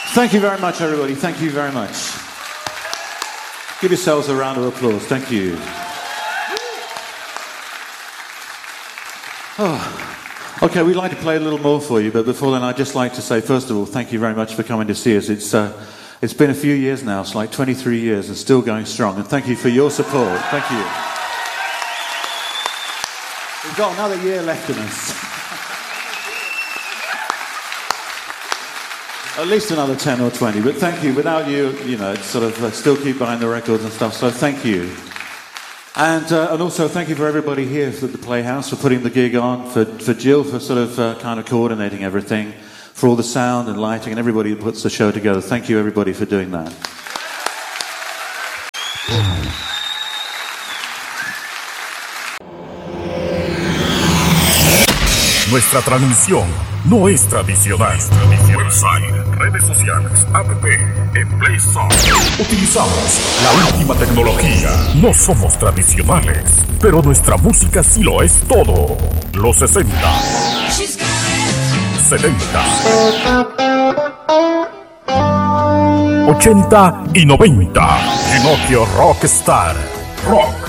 Thank you very much, everybody. Thank you very much. Give yourselves a round of applause. Thank you. Oh. Okay, we'd like to play a little more for you, but before then I'd just like to say, first of all, thank you very much for coming to see us. It's been a few years now, it's like 23 years and still going strong, and thank you for your support. Thank you. We've got another year left in us. At least another 10 or 20, but thank you. Without you, you know, it's sort of still keep buying the records and stuff, so thank you. And also thank you for everybody here at the Playhouse for putting the gig on, for Jill for sort of kind of coordinating everything, for all the sound and lighting and everybody who puts the show together. Thank you everybody for doing that. Nuestra transmisión no es tradicional. Website, redes sociales, app, en Play Store. Utilizamos la última tecnología. No somos tradicionales, pero nuestra música sí lo es todo. Los 60, 70, 80 y 90. Ginocchio Rockstar. Rock